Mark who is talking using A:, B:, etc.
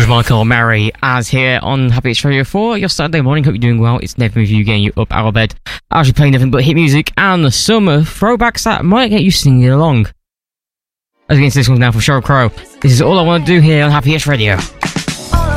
A: Michael Mary as here on Happy Hits Radio 4, your Saturday morning. Hope you're doing well. It's Nathan with you, getting you up out of bed. Actually playing nothing but hit music and the summer throwbacks that might get you singing along. As we get into this one now from Sheryl Crow. This is All I Want to Do here on Happy Hits Radio.